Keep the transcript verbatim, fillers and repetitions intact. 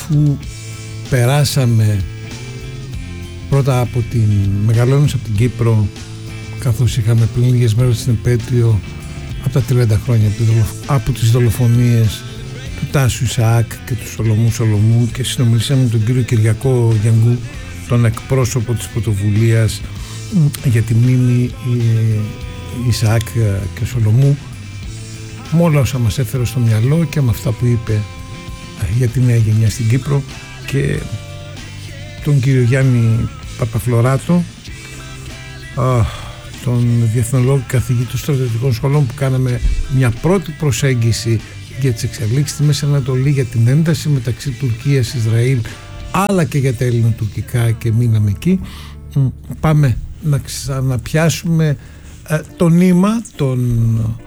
αφού περάσαμε πρώτα από την μεγαλώνεις από την Κύπρο, καθώς είχαμε πριν λίγες μέρες στην επέτειο από τα τριάντα χρόνια από τις δολοφονίες του Τάσου Ισαάκ και του Σολομού Σολομού, και συνομιλήσαμε με τον κύριο Κυριακό Γιανγκού, τον εκπρόσωπο της πρωτοβουλίας για τη μνήμη Ισαάκ και Σολομού, με όλα όσα μας έφερε στο μυαλό και με αυτά που είπε για τη νέα γενιά στην Κύπρο, και τον κύριο Γιάννη Παπαφλωράτο, τον διεθνολόγο καθηγητή στρατιωτικών σχολών, που κάναμε μια πρώτη προσέγγιση για τις εξελίξεις στη Μέση Ανατολή, για την ένταση μεταξύ Τουρκίας και Ισραήλ, αλλά και για τα ελληνοτουρκικά, και μείναμε εκεί. Πάμε να ξαναπιάσουμε το νήμα των